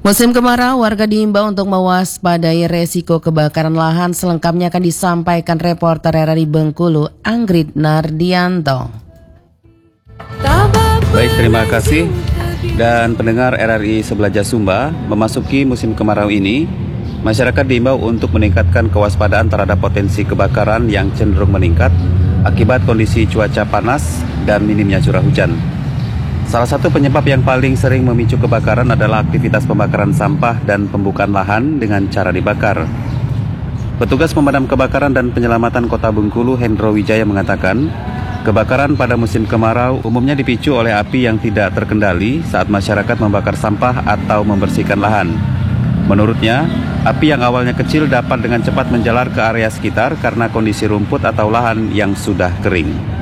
Musim kemarau, warga diimbau untuk mewaspadai resiko kebakaran lahan. Selengkapnya akan disampaikan reporter RRI Bengkulu, Anggrit Nardianto. Baik, terima kasih. Dan pendengar RRI Sebelaja Sumba, memasuki musim kemarau ini, masyarakat diimbau untuk meningkatkan kewaspadaan terhadap potensi kebakaran yang cenderung meningkat akibat kondisi cuaca panas dan minimnya curah hujan. Salah satu penyebab yang paling sering memicu kebakaran adalah aktivitas pembakaran sampah dan pembukaan lahan dengan cara dibakar. Petugas pemadam kebakaran dan penyelamatan Kota Bengkulu, Hendro Wijaya, mengatakan, kebakaran pada musim kemarau umumnya dipicu oleh api yang tidak terkendali saat masyarakat membakar sampah atau membersihkan lahan. Menurutnya, api yang awalnya kecil dapat dengan cepat menjalar ke area sekitar karena kondisi rumput atau lahan yang sudah kering.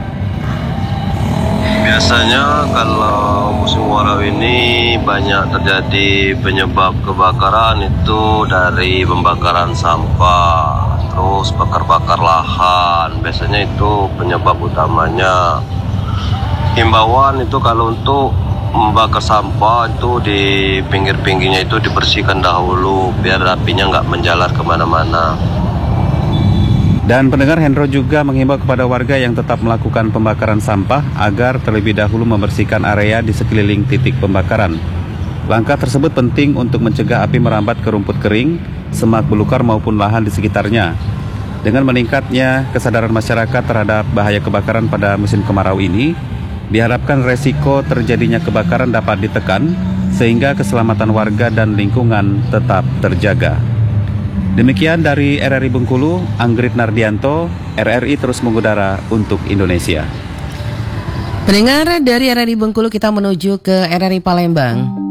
Biasanya kalau musim kemarau ini banyak terjadi penyebab kebakaran itu dari pembakaran sampah, terus bakar-bakar lahan. Biasanya itu penyebab utamanya. Himbauan itu kalau untuk membakar sampah itu di pinggir-pinggirnya itu dibersihkan dahulu biar apinya nggak menjalar kemana-mana. Dan pendengar, Hendro juga menghimbau kepada warga yang tetap melakukan pembakaran sampah agar terlebih dahulu membersihkan area di sekeliling titik pembakaran. Langkah tersebut penting untuk mencegah api merambat ke rumput kering, semak belukar maupun lahan di sekitarnya. Dengan meningkatnya kesadaran masyarakat terhadap bahaya kebakaran pada musim kemarau ini, diharapkan resiko terjadinya kebakaran dapat ditekan sehingga keselamatan warga dan lingkungan tetap terjaga. Demikian dari RRI Bengkulu, Anggrit Nardianto, RRI terus mengudara untuk Indonesia. Pendengar, dari RRI Bengkulu kita menuju ke RRI Palembang.